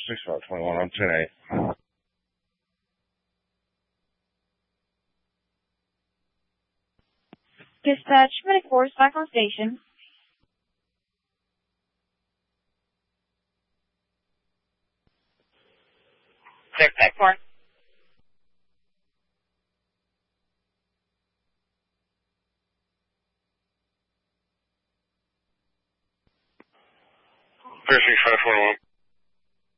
6521 on 10-8. Dispatch, Medic Force back on station. Check back for. Clear 6521.